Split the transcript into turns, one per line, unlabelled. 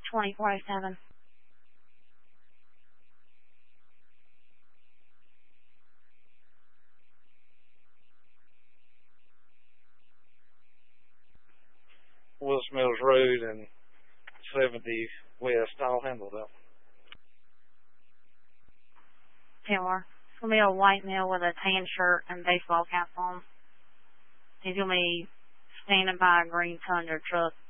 2047.
Willis Mills Road and 70 West. I'll handle that.
10 more. It's going to be a white male with a tan shirt and baseball cap on. He's going to be standing by a green Tundra truck